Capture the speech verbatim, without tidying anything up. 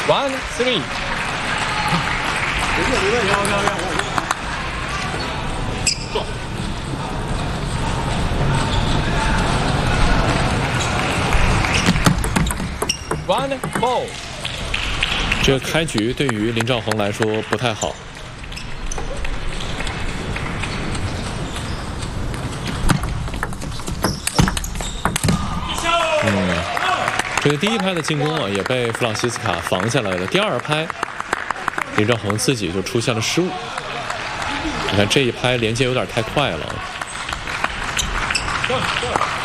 One three。One four。 这个开局对于林兆恒来说不太好。嗯，这个第一拍的进攻啊，也被弗朗西斯卡防下来了。第二拍，林兆恒自己就出现了失误。你看这一拍连接有点太快了。